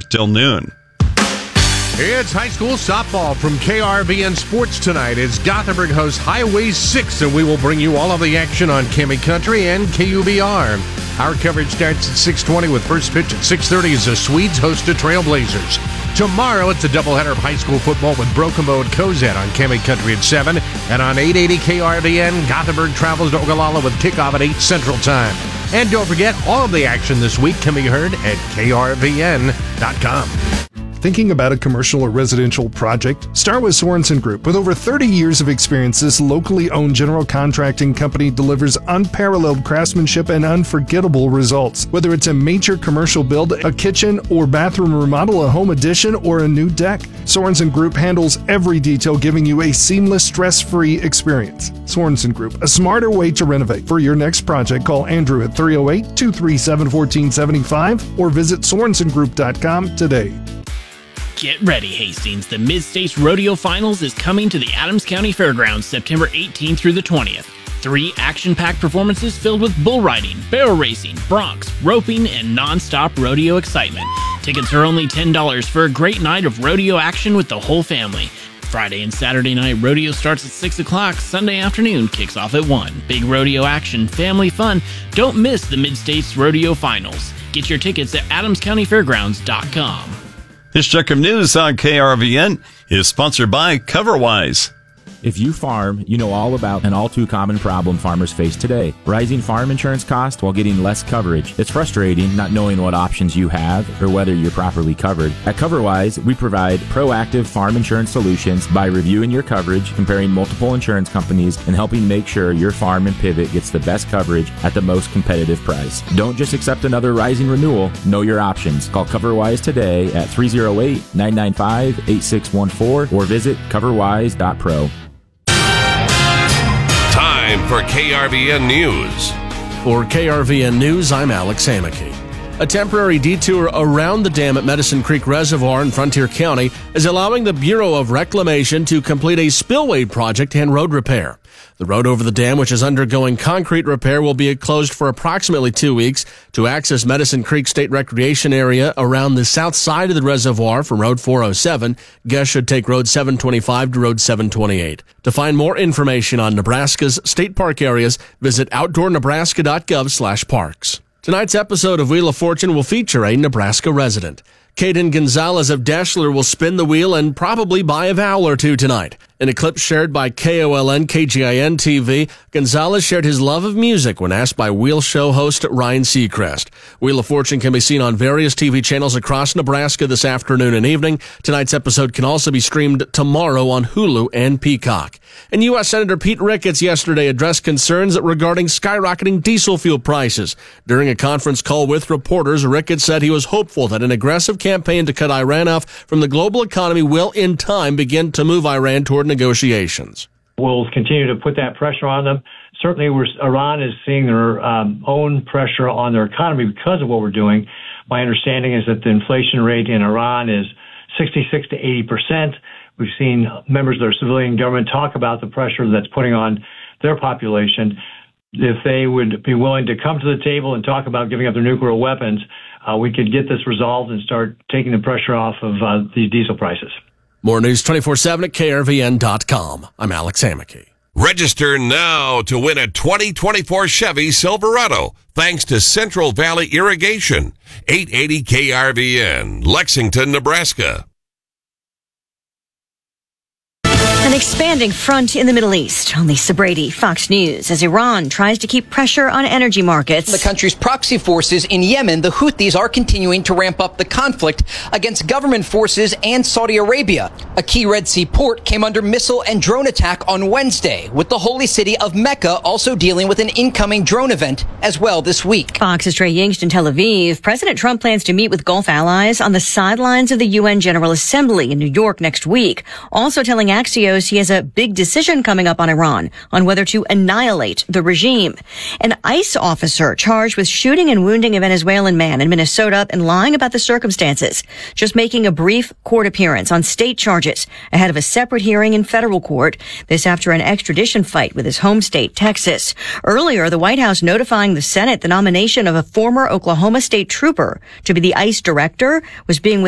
till noon. It's high school softball from KRVN Sports tonight as Gothenburg hosts Highway 6, and we will bring you all of the action on Cammy Country and KUBR. Our coverage starts at 6:20 with first pitch at 6:30 as the Swedes host the Trailblazers. Tomorrow, it's a doubleheader of high school football with Broken Bow and Cozad on Cammy Country at 7, and on 880 KRVN, Gothenburg travels to Ogallala with kickoff at 8 Central Time. And don't forget, all of the action this week can be heard at krvn.com. Thinking about a commercial or residential project? Start with Sorensen Group. With over 30 years of experience, this locally owned general contracting company delivers unparalleled craftsmanship and unforgettable results. Whether it's a major commercial build, a kitchen or bathroom remodel, a home addition, or a new deck, Sorensen Group handles every detail, giving you a seamless, stress-free experience. Sorensen Group, a smarter way to renovate. For your next project, call Andrew at 308-237-1475 or visit sorensengroup.com today. Get ready, Hastings. The Mid-States Rodeo Finals is coming to the Adams County Fairgrounds September 18th through the 20th. 3 action-packed performances filled with bull riding, barrel racing, broncs, roping, and non-stop rodeo excitement. Tickets are only $10 for a great night of rodeo action with the whole family. Friday and Saturday night rodeo starts at 6 o'clock. Sunday afternoon kicks off at 1. Big rodeo action, family fun. Don't miss the Mid-States Rodeo Finals. Get your tickets at adamscountyfairgrounds.com. This check of news on KRVN is sponsored by CoverWise. If you farm, you know all about an all-too-common problem farmers face today: rising farm insurance costs while getting less coverage. It's frustrating not knowing what options you have or whether you're properly covered. At CoverWise, we provide proactive farm insurance solutions by reviewing your coverage, comparing multiple insurance companies, and helping make sure your farm and pivot gets the best coverage at the most competitive price. Don't just accept another rising renewal. Know your options. Call CoverWise today at 308-995-8614 or visit coverwise.pro. Time for KRVN News. For KRVN News, I'm Alex Amicky. A temporary detour around the dam at Medicine Creek Reservoir in Frontier County is allowing the Bureau of Reclamation to complete a spillway project and road repair. The road over the dam, which is undergoing concrete repair, will be closed for approximately 2 weeks. To access Medicine Creek State Recreation Area around the south side of the reservoir from Road 407, guests should take Road 725 to Road 728. To find more information on Nebraska's state park areas, visit outdoornebraska.gov/parks. Tonight's episode of Wheel of Fortune will feature a Nebraska resident. Caden Gonzalez of Deshler will spin the wheel and probably buy a vowel or two tonight. In a clip shared by KOLN KGIN TV, Gonzalez shared his love of music when asked by Wheel Show host Ryan Seacrest. Wheel of Fortune can be seen on various TV channels across Nebraska this afternoon and evening. Tonight's episode can also be streamed tomorrow on Hulu and Peacock. And U.S. Senator Pete Ricketts yesterday addressed concerns regarding skyrocketing diesel fuel prices. During a conference call with reporters, Ricketts said he was hopeful that an aggressive campaign to cut Iran off from the global economy will, in time, begin to move Iran toward negotiations. We'll continue to put that pressure on them. Certainly, Iran is seeing their own pressure on their economy because of what we're doing. My understanding is that the inflation rate in Iran is 66 to 80%. We've seen members of their civilian government talk about the pressure that's putting on their population. If they would be willing to come to the table and talk about giving up their nuclear weapons, we could get this resolved and start taking the pressure off of these diesel prices. More news 24/7 at krvn.com. I'm Alex Amicky. Register now to win a 2024 Chevy Silverado thanks to Central Valley Irrigation. 880 KRVN, Lexington, Nebraska. An expanding front in the Middle East. On Lisa Brady, Fox News, as Iran tries to keep pressure on energy markets. The country's proxy forces in Yemen, the Houthis, are continuing to ramp up the conflict against government forces and Saudi Arabia. A key Red Sea port came under missile and drone attack on Wednesday, with the holy city of Mecca also dealing with an incoming drone event as well this week. Fox's Trey Yingst in Tel Aviv. President Trump plans to meet with Gulf allies on the sidelines of the UN General Assembly in New York next week, also telling Axios he has a big decision coming up on Iran on whether to annihilate the regime. An ICE officer charged with shooting and wounding a Venezuelan man in Minnesota and lying about the circumstances, just making a brief court appearance on state charges ahead of a separate hearing in federal court. This after an extradition fight with his home state, Texas. Earlier, the White House notifying the Senate the nomination of a former Oklahoma State trooper to be the ICE director was being